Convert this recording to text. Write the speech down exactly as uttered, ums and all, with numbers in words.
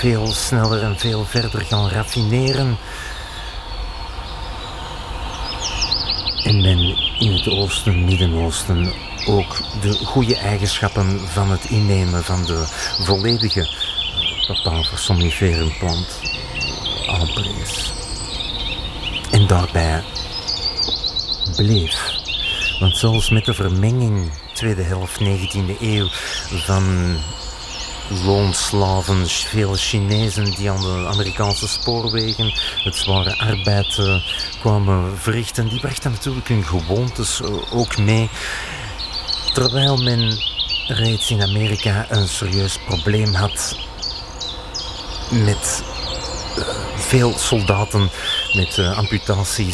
veel sneller en veel verder gaan raffineren. En men in het Oosten, Midden-Oosten ook de goede eigenschappen van het innemen van de volledige papaver somniferum plant aanprees. En daarbij bleef. Want zelfs met de vermenging, tweede helft negentiende eeuw, van loonslaven, veel Chinezen die aan de Amerikaanse spoorwegen het zware arbeid uh, kwamen verrichten, die brachten natuurlijk hun gewoontes uh, ook mee. Terwijl men reeds in Amerika een serieus probleem had met uh, veel soldaten met uh, amputaties